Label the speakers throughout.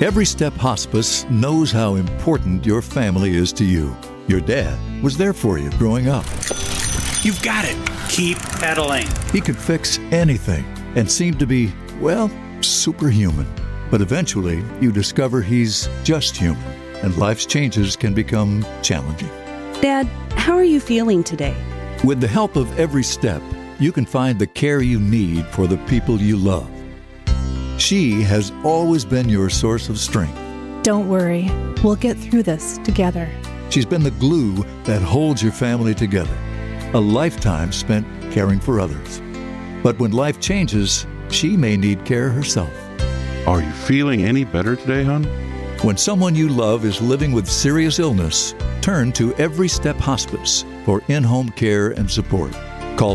Speaker 1: Every Step Hospice knows how important your family is to you. Your dad was there for you growing up.
Speaker 2: You've got it. Keep pedaling.
Speaker 1: He could fix anything and seemed to be, well, superhuman. But eventually, you discover he's just human, and life's changes can become challenging.
Speaker 3: Dad, how are you feeling today?
Speaker 1: With the help of Every Step, you can find the care you need for the people you love. She has always been your source of strength.
Speaker 4: Don't worry. We'll get through this together.
Speaker 1: She's been the glue that holds your family together. A lifetime spent caring for others. But when life changes, she may need care herself.
Speaker 5: Are you feeling any better today, hon?
Speaker 1: When someone you love is living with serious illness, turn to Every Step Hospice for in-home care and support. Call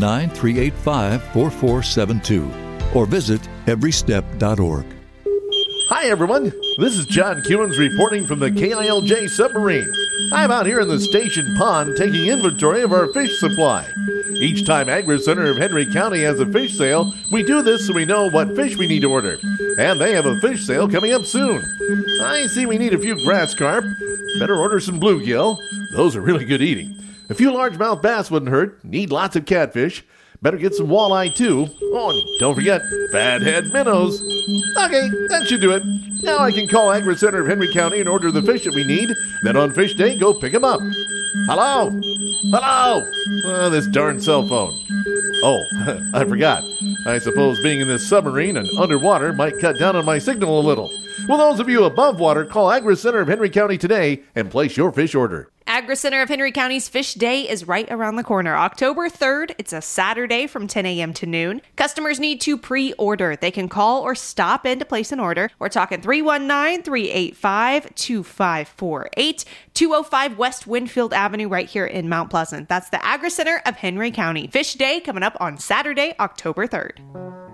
Speaker 1: 319-385-4472 or visit everystep.org.
Speaker 6: Hi, everyone. This is John Cummins reporting from the KILJ submarine. I'm out here in the station pond taking inventory of our fish supply. Each time Agri-Center of Henry County has a fish sale, we do this so we know what fish we need to order. And they have a fish sale coming up soon. I see we need a few grass carp. Better order some bluegill. Those are really good eating. A few largemouth bass wouldn't hurt. Need lots of catfish. Better get some walleye, too. Oh, and don't forget fathead minnows. Okay, that should do it. Now I can call Agri-Center of Henry County and order the fish that we need. Then on fish day, go pick them up. Hello? Hello? This darn cell phone. Oh, I forgot. I suppose being in this submarine and underwater might cut down on my signal a little. Well, those of you above water, call Agri-Center of Henry County today and place your fish order.
Speaker 7: Agri-Center of Henry County's Fish Day is right around the corner. October 3rd, it's a Saturday from 10 a.m. to noon. Customers need to pre-order. They can call or stop in to place an order. We're talking 319-385-2548, 205 West Winfield Avenue right here in Mount Pleasant. That's the Agri-Center of Henry County. Fish Day coming up on Saturday, October 3rd.